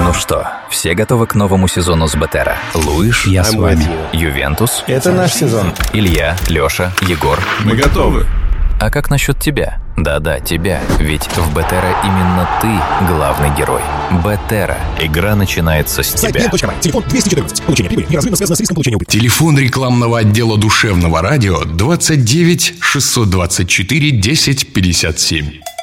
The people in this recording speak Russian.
Ну что, все готовы к новому сезону с Бетера? Луиш? Я с вами. Ювентус? Это наш сезон. Илья, Леша, Егор? Мы готовы. А как насчет тебя? Да-да, тебя. Ведь в Бетера именно ты главный герой. Бетера. Игра начинается с тебя. Сайт телефон 214. Получение прибыли неразрывно связано с риском получения убытка. Телефон рекламного отдела душевного радио 29 624 10 57.